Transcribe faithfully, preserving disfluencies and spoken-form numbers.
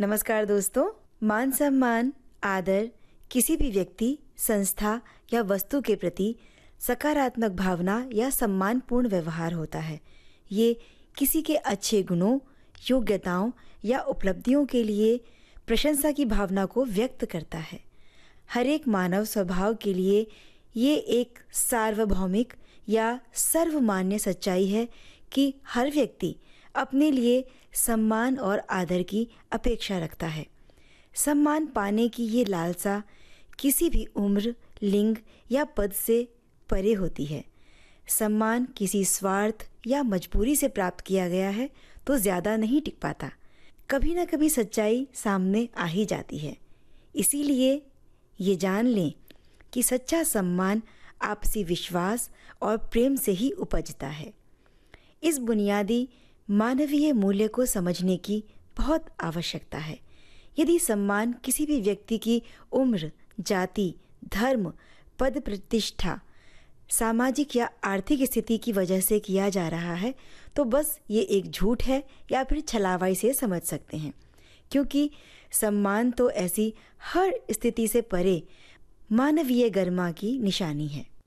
नमस्कार दोस्तों। मान सम्मान, आदर किसी भी व्यक्ति, संस्था या वस्तु के प्रति सकारात्मक भावना या सम्मानपूर्ण व्यवहार होता है। ये किसी के अच्छे गुणों, योग्यताओं या उपलब्धियों के लिए प्रशंसा की भावना को व्यक्त करता है। हर एक मानव स्वभाव के लिए ये एक सार्वभौमिक या सर्वमान्य सच्चाई है कि हर व्यक्ति अपने लिए सम्मान और आदर की अपेक्षा रखता है। सम्मान पाने की ये लालसा किसी भी उम्र, लिंग या पद से परे होती है। सम्मान किसी स्वार्थ या मजबूरी से प्राप्त किया गया है तो ज़्यादा नहीं टिक पाता। कभी ना कभी सच्चाई सामने आ ही जाती है। इसीलिए ये जान लें कि सच्चा सम्मान आपसी विश्वास और प्रेम से ही उपजता है। इस बुनियादी मानवीय मूल्य को समझने की बहुत आवश्यकता है। यदि सम्मान किसी भी व्यक्ति की उम्र, जाति, धर्म, पद प्रतिष्ठा, सामाजिक या आर्थिक स्थिति की वजह से किया जा रहा है तो बस ये एक झूठ है या फिर छलावाई से समझ सकते हैं, क्योंकि सम्मान तो ऐसी हर स्थिति से परे मानवीय गरिमा की निशानी है।